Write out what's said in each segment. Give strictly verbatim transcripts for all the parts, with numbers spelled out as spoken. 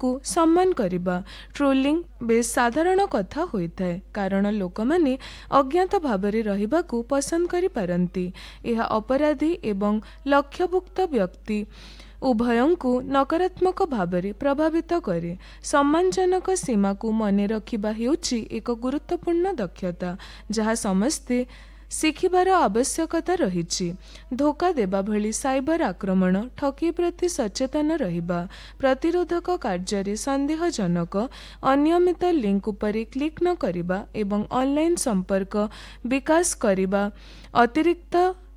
को सम्मान करिबा। ट्रोलिंग बेस साधारण कथा होइथाय कारण लोकमाने अज्ञात भाबरे रहिबाकू पसंद करि पारंती। एहा अपराधी एवं लक्ष्यभुक्त व्यक्ति उभयंकु नकारात्मक भाबरे प्रभावित करे। सम्मानजनक सीमा को मने रखिबा हेउची एक गुरुत्वपूर्ण दक्षता जहा समस्ते शिखिबार आवश्यकता रहिछि। धोका देबा भली साइबर आक्रमण ठकी प्रति सचेतन रहिबा, प्रतिरोधक कार्य संदेहजनक अनियमित लिंक उपरे क्लिक न करिबा एवं ऑनलाइन संपर्क विकास करिबा अतिरिक्त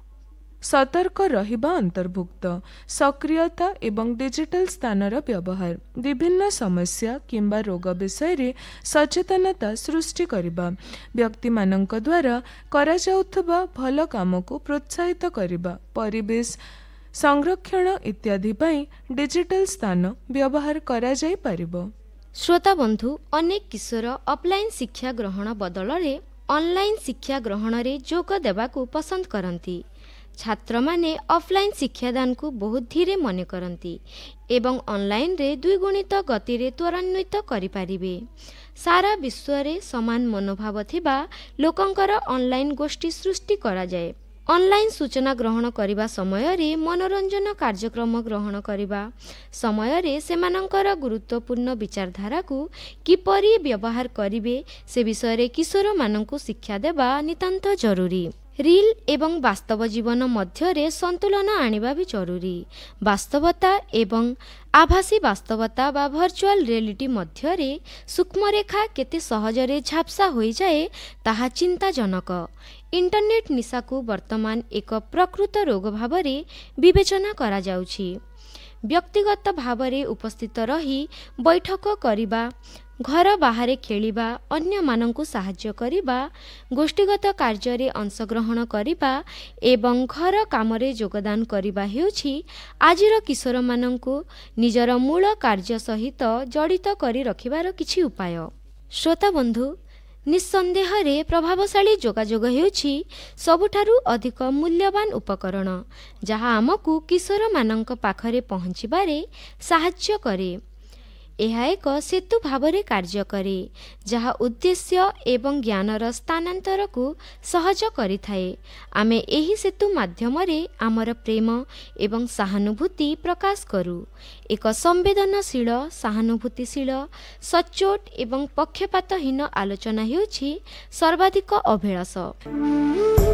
सतर्क रहिबा अंतर्भुक्त। सक्रियता एवं डिजिटल स्थानर व्यवहार विभिन्न समस्या किंबा रोग विषय रे सचेतनता सृष्टि करिबा, व्यक्ति मानक द्वारा करा जाउथबा भल काम को प्रोत्साहित करिबा, परिवेश संरक्षण इत्यादि पई डिजिटल स्थान व्यवहार करा जाई परिबो। श्रोता बंधु, अनेक किशोर ऑफलाइन शिक्षा ग्रहण बदलरे ऑनलाइन शिक्षा ग्रहण रे जोग देबाकू पसंद करंती। छात्र माने ऑफलाइन शिक्षादान को बहुत धीरे मने करंती एवं ऑनलाइन रे द्विगुणित गति रे त्वरान्वित करि पारिबे। सारा विश्व रे समान मनोभाव थिबा लोकंकर ऑनलाइन गोष्ठी सृष्टि करा जाए। ऑनलाइन सूचना ग्रहण करिबा समय रे मनोरंजन कार्यक्रम ग्रहण करिबा समय रे सेमानंकर गुरुत्वपूर्ण विचारधारा को किपरि व्यवहार करिवे से विषय रे किशोर मानंकु शिक्षा देबा नितांत जरूरी। रिल एवं वास्तव जीवन मध्य संतुलन आनिबा भी जरूरी। वास्तवता एवं आभासी वास्तवता बा वर्चुअल रियलिटी मध्य सूक्ष्मरेखा केते सहजरे झापसा हो जाए ताहा चिंताजनक। इंटरनेट निशा को वर्तमान एक प्रकृत रोग भावरे विवेचना करा जाउछि। व्यक्तिगत भावरे उपस्थित रही बैठक करिबा, घर बाहरे खेलिबा, अन्य मानंकु साहाय्य करिबा, गोष्ठीगत कार्य अंशग्रहण करिबा एवं घर कामरे योगदान करिबा हेउछि आजिर किशोर मानंकु निजर मूल कार्य सहित जड़ित करी रखिबार किछि उपाय। श्रोता बंधु, निस्संदेह रे प्रभावशाली जोगाजोग हेउछि सबुठारु अधिक मूल्यवान उपकरण जहा आमकु किशोर मानंक पाखरे पहुँचिबारे साहाय्य करे। यह एक सेतु भावरे कार्य करे जहा उद्देश्य एवं ज्ञानर स्थानांतर को सहज करिथाए। आमे एही सेतु माध्यमरे आमर प्रेम एवं सहानुभूति प्रकाश करू। एक संवेदनशील, सहानुभूतिशील, सचोट एवं पक्षपातहीन आलोचना हेउछि सर्वाधिक अभिलाष।